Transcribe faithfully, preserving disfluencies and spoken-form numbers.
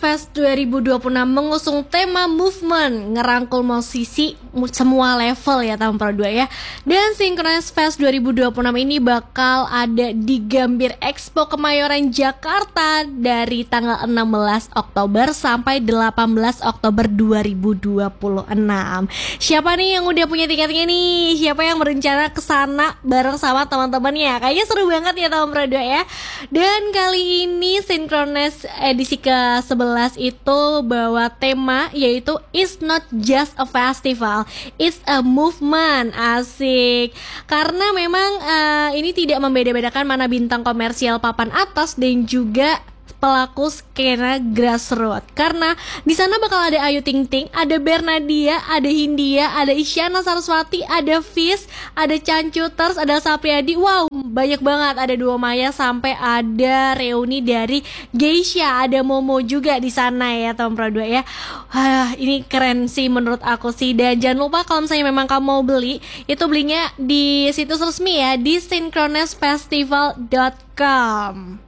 Fest dua ribu dua puluh enam mengusung tema movement, ngerangkul musisi semua level ya tahun dua ya. Dan Synchronous Fest dua ribu dua puluh enam ini bakal ada di Gambir Expo Kemayoran Jakarta dari tanggal enam belas Oktober sampai delapan belas Oktober dua ribu dua puluh enam. Siapa nih yang udah punya tiketnya nih? Siapa yang berencana ke sana bareng sama teman-temannya? Kayaknya seru banget ya tahun dua ya. Dan kali ini Synchronous edisi ke sebelas itu bawa tema yaitu It's not just a festival, it's a movement. Asik. Karena memang uh, ini tidak membeda-bedakan mana bintang komersial papan atas dan juga pelaku skena grassroots. Karena di sana bakal ada Ayu Ting Ting, ada Bernadia, ada Hindia, ada Isyana Saraswati, ada Fis, ada Cancuters, ada Sapriadi. Wow, banyak banget. Ada Duo Maya sampai ada reuni dari Geisha, ada Momo juga di sana ya tahun dua ya. Wah, ini keren sih menurut aku sih. Dan jangan lupa kalau misalnya memang kamu mau beli, itu belinya di situs resmi ya, di synchronousfestival dot com.